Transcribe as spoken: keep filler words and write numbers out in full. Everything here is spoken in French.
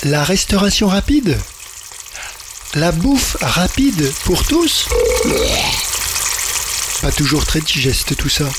La restauration rapide? La bouffe rapide pour tous? Pas toujours très digeste tout ça.